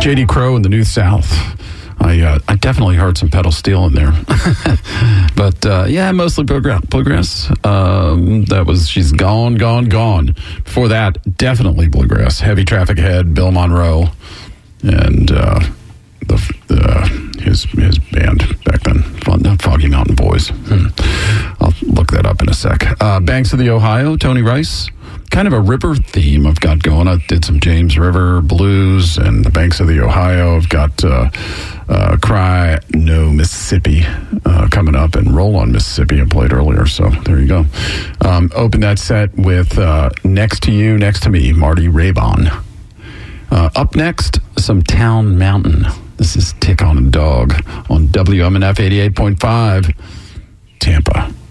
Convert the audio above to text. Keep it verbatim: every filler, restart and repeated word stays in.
J D Crowe in the New South. I uh, I definitely heard some pedal steel in there. But, uh, yeah, mostly bluegrass. bluegrass. Um, that was, she's gone, gone, gone. Before that, definitely bluegrass. Heavy Traffic Head, Bill Monroe, and uh, the, the his his band back then, Foggy Mountain Boys. Hmm. I'll look that up in a sec. Uh, Banks of the Ohio, Tony Rice. Kind of a river theme I've got going. I did some James River blues and the Banks of the Ohio. I've got uh, uh, Cry No Mississippi uh, coming up, and Roll on Mississippi I played earlier, so there you go. Um, open that set with uh, Next to You, Next to Me, Marty Raybon. Uh, up next, some Town Mountain. This is Tick on a Dog on W M N F eighty-eight point five, Tampa.